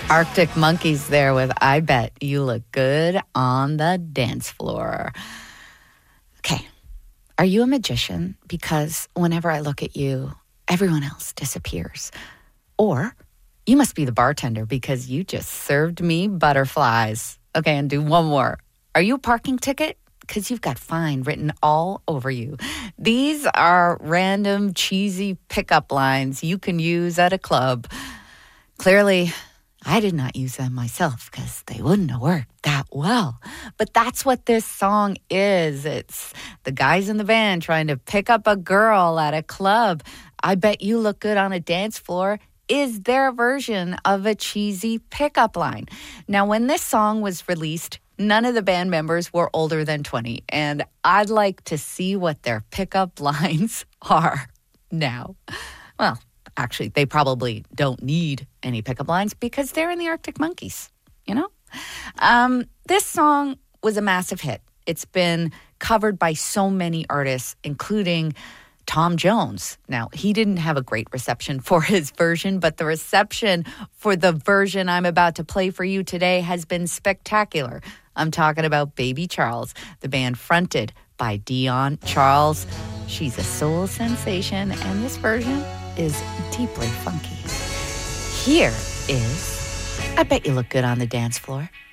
Arctic Monkeys there with I Bet You Look Good on the Dance Floor. Okay, are you a magician? Because whenever I look at you, everyone else disappears. Or you must be the bartender because you just served me butterflies. Okay, and do one more. Are you a parking ticket? Because you've got fine written all over you. These are random, cheesy pickup lines you can use at a club. Clearly, I did not use them myself because they wouldn't have worked that well. But that's what this song is. It's the guys in the band trying to pick up a girl at a club. I Bet You Look Good on a Dance Floor is their version of a cheesy pickup line. Now, when this song was released, none of the band members were older than 20. And I'd like to see what their pickup lines are now. Well, actually, they probably don't need any pickup lines because they're in the Arctic Monkeys, you know? This song was a massive hit. It's been covered by so many artists, including Tom Jones. Now, he didn't have a great reception for his version, but the reception for the version I'm about to play for you today has been spectacular. I'm talking about Baby Charles, the band fronted by Dion Charles. She's a soul sensation, and this version is deeply funky. Here is I Bet You Look Good on the Dance Floor.